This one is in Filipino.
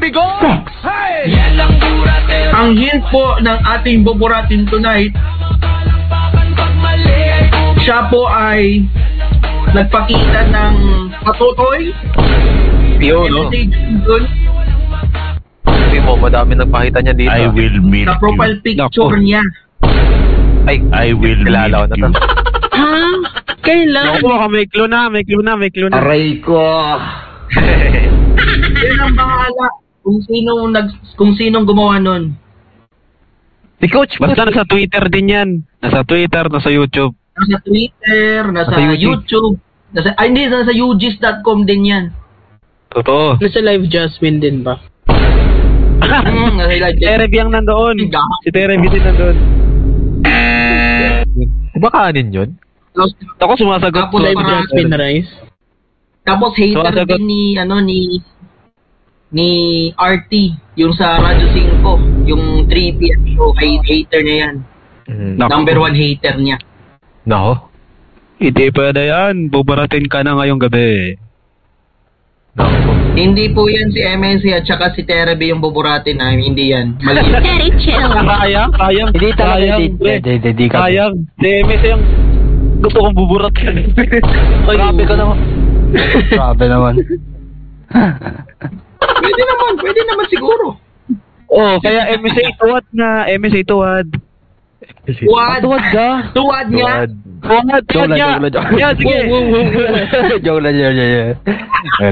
bigo! Hey! Ang hint po ng ating buburatin tonight, siya po ay nagpakita ng patutoy. Yun, no? Dun, Sabi mo, madami nagpakita niya dito. I will meet sa profile you. picture niya. Ay, I will kilala ko meet na to. you. Ha? Kailan? Naku, baka may clue na. Aray ko. Yan ang bahala kung sinong gumawa nun. Si Coach, Basta nasa Twitter din yan. Nasa Twitter, nasa YouTube. Nasa Twitter, nasa Nasa YouTube, nasa ugis.com din yan. Totoo. Nasa Live Jasmine din ba? Nasa Si ilagay. Terebi ang nandoon. Si Terebi din nandoon. baka anin yun? Ako sumasagot. Tapos Live parang- Jasmine na Rice? Tapos hater Sumasagot. din ni RT, yung sa Radyo 5, yung 3 PM show, hater niya yan. Naku. Number 1 hater niya. Nako. Hindi pwede yan. Bubaratin ka na ngayong gabi. Nako. Hindi po yan si MNC at saka si Terebe yung buburatin, hindi yan. Mali yan. Very chill. Sayang. Hindi talaga, pre. hindi ka. Sayang. DMS yung gusto kong buburat ka. Grabe ka naman. Grabe naman. Pwede naman siguro. Oh, kaya MSA tuwad na. MSA tuwad. Tuwad ka? Tuwad niya. Tuwad Joke lang, niya. joke lang, joke lang. Yeah, sige. Joke lang, joke lang.